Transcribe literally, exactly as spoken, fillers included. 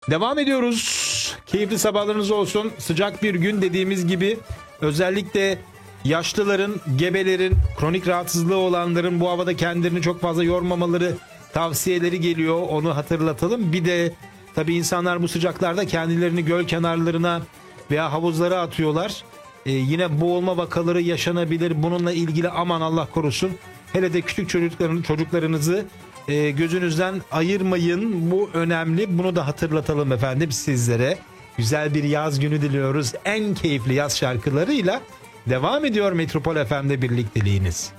Devam ediyoruz. Keyifli sabahlarınız olsun. Sıcak bir gün dediğimiz gibi özellikle yaşlıların, gebelerin, kronik rahatsızlığı olanların bu havada kendilerini çok fazla yormamaları tavsiyeleri geliyor. Onu hatırlatalım. Bir de tabii insanlar bu sıcaklarda kendilerini göl kenarlarına veya havuzlara atıyorlar. Ee, yine boğulma vakaları yaşanabilir. Bununla ilgili aman Allah korusun. Hele de küçük çocukların, çocuklarınızı e, gözünüzden ayırmayın. Bu önemli. Bunu da hatırlatalım efendim sizlere. Güzel bir yaz günü diliyoruz. En keyifli yaz şarkılarıyla devam ediyor Metropol F M'de birlikteliğiniz.